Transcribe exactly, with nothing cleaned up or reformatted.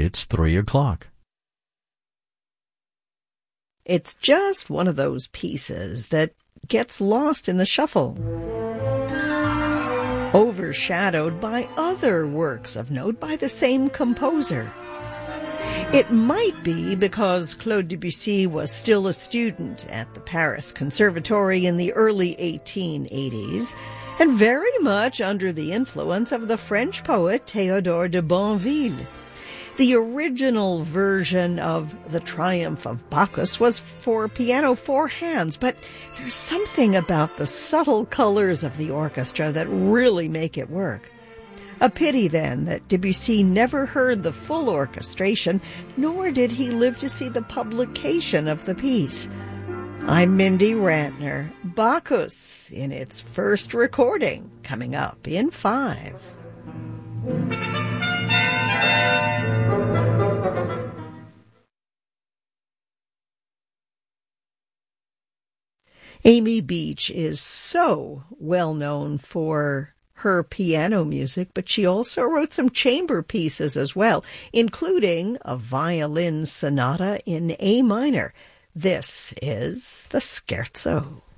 It's three o'clock. It's just one of those pieces that gets lost in the shuffle, overshadowed by other works of note by the same composer. It might be because Claude Debussy was still a student at the Paris Conservatory in the early eighteen eighties, and very much under the influence of the French poet Théodore de Banville. The original version of The Triumph of Bacchus was for piano four hands, but there's something about the subtle colors of the orchestra that really make it work. A pity, then, that Debussy never heard the full orchestration, nor did he live to see the publication of the piece. I'm Mindy Rantner. Bacchus, in its first recording, coming up in five. Amy Beach is so well known for her piano music, but she also wrote some chamber pieces as well, including a violin sonata in A minor. This is the Scherzo.